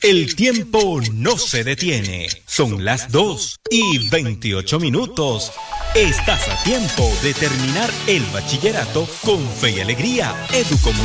El tiempo no se detiene. Son las 2:28. Estás a tiempo de terminar el bachillerato con fe y alegría. Educomunicaciones.